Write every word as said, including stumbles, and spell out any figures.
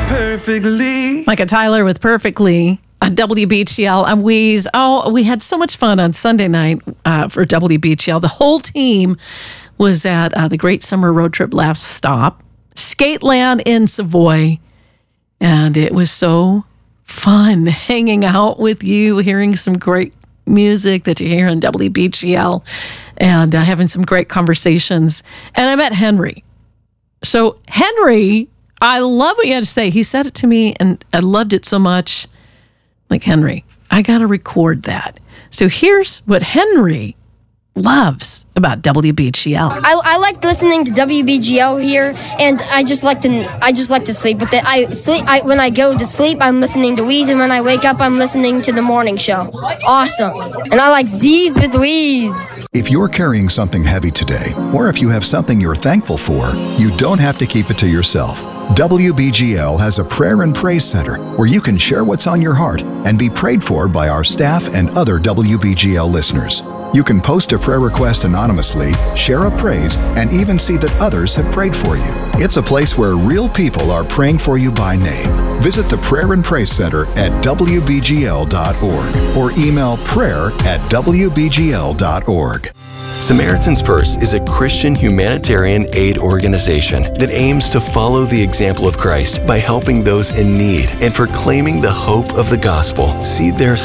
Perfectly. Micah Tyler with Perfectly on W B G L. I'm Wheeze. Oh, we had so much fun on Sunday night uh, for W B G L. The whole team was at uh, the Great Summer Road Trip last stop, Skateland in Savoy. And it was so fun hanging out with you, hearing some great music that you hear on W B G L, and uh, having some great conversations. And I met Henry. So Henry, I love what you had to say. He said it to me, and I loved it so much. Like, Henry, I got to record that. So here's what Henry loves about W B G L. I, I like listening to W B G L here, and I just like to I just like to sleep with it. I sleep I, when I go to sleep, I'm listening to Wheeze, and when I wake up, I'm listening to the morning show. Awesome. And I like Z's with Wheeze. If you're carrying something heavy today, or if you have something you're thankful for, you don't have to keep it to yourself. W B G L has a prayer and praise center where you can share what's on your heart and be prayed for by our staff and other W B G L listeners. You can post a prayer request anonymously, share a praise, and even see that others have prayed for you. It's a place where real people are praying for you by name. Visit the Prayer and Praise Center at W B G L dot org or email prayer at W B G L dot org. Samaritan's Purse is a Christian humanitarian aid organization that aims to follow the example of Christ by helping those in need and proclaiming the hope of the gospel. See their